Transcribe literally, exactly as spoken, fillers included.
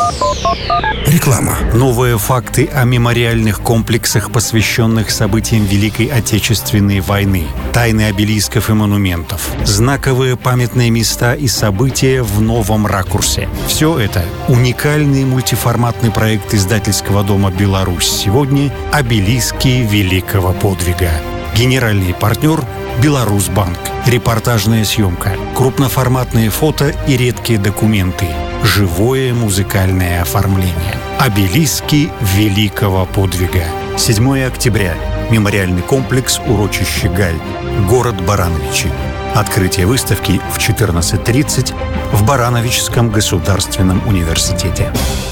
Реклама. Новые факты о мемориальных комплексах, посвященных событиям Великой Отечественной войны. Тайны обелисков и монументов. Знаковые памятные места и события в новом ракурсе. Все это — уникальный мультиформатный проект издательского дома «Беларусь сегодня» «Обелиски великого подвига». Генеральный партнер — «Беларусьбанк». Репортажная съемка, крупноформатные фото и редкие документы. Живое музыкальное оформление. «Обелиски великого подвига». седьмое октября. Мемориальный комплекс «Урочище Галь», город Барановичи. Открытие выставки в четырнадцать тридцать в Барановичском государственном университете.